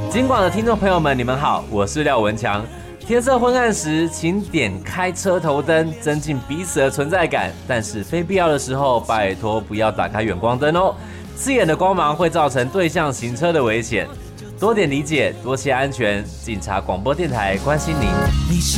金广的听众朋友们，你们好，我是廖文强。天色昏暗时，请点开车头灯，增进彼此的存在感。但是非必要的时候，拜托不要打开远光灯哦。刺眼的光芒会造成对向行车的危险。多点理解，多些安全。警察广播电台关心您。 你是